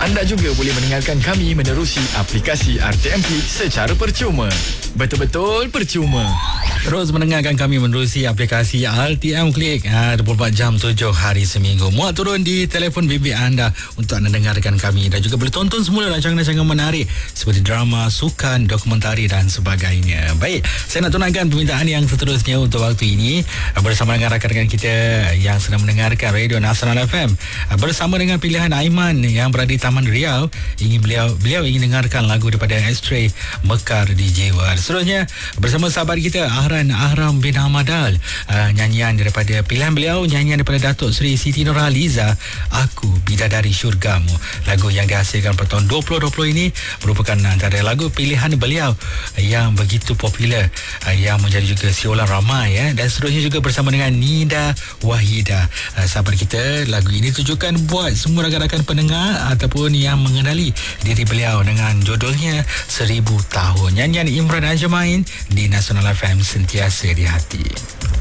Anda juga boleh mendengarkan kami menerusi aplikasi RTM Klik secara percuma. Betul-betul percuma. Terus mendengarkan kami menerusi aplikasi RTM Klik 24 jam 7 hari seminggu. Muat turun di telefon bimbit anda untuk anda dengarkan kami. Dan juga boleh tonton semula rancangan-rancangan menarik seperti drama, sukan, dokumentari dan sebagainya. Baik, saya nak tunangkan permintaan yang seterusnya untuk waktu ini bersama dengan rakan-rakan kita yang sedang mendengarkan Radio Nasional FM. Bersama dengan pilihan Aiman yang berada di Taman Riau. Beliau ingin dengarkan lagu daripada Astray, Mekar di Jiwa. Seterusnya bersama sahabat kita Ahram bin Hamadal, nyanyian daripada pilihan beliau, nyanyian daripada Datuk Seri Siti Nurhaliza, Aku Bidadari Syurgamu. Lagu yang dihasilkan pada tahun 2020 ini merupakan antara lagu pilihan beliau yang begitu popular, yang menjadi juga siulan ramai Dan seterusnya juga bersama dengan Nida Wahida, sahabat kita. Lagu ini tujukan buat semua rakan-rakan pendengar ataupun yang mengenali diri beliau dengan judulnya 1000 Tahun. Nyanyian Imran Ajmain di Nasional FM, sentiasa di hati.